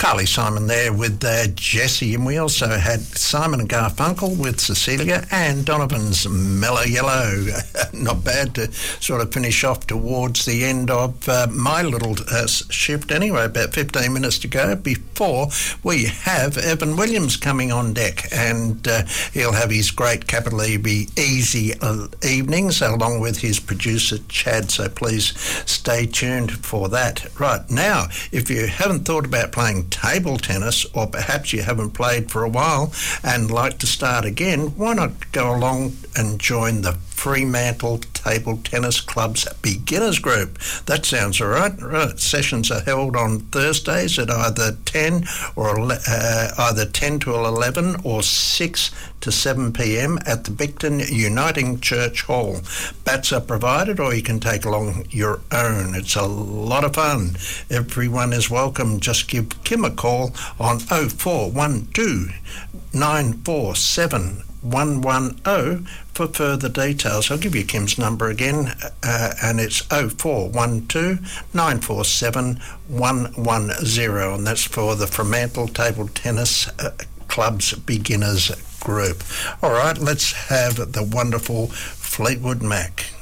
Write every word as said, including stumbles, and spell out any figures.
Carly Simon there with uh, Jesse, and we also had Simon and Garfunkel with Cecilia and Donovan's Mellow Yellow. Not bad to sort of finish off towards the end of uh, my little uh, shift anyway, about fifteen minutes to go before we have Evan Williams coming on deck, and uh, he'll have his great capital E B Easy evenings along with his producer Chad, so please stay tuned for that. Right, now, if you haven't thought about playing table tennis, or perhaps you haven't played for a while and like to start again, why not go along and join the Fremantle Table Tennis Club's beginners group? That sounds all right. Right. Sessions are held on Thursdays at either ten or uh, either ten to eleven or six to seven p.m. at the Bicton Uniting Church Hall. Bats are provided, or you can take along your own. It's a lot of fun. Everyone is welcome. Just give Kim a call on oh four one two, nine four seven, one one oh for further details. I'll give you Kim's number again, uh, and it's oh four one two, nine four seven, one one oh, and that's for the Fremantle Table Tennis uh, Club's beginners group. All right, let's have the wonderful Fleetwood Mac.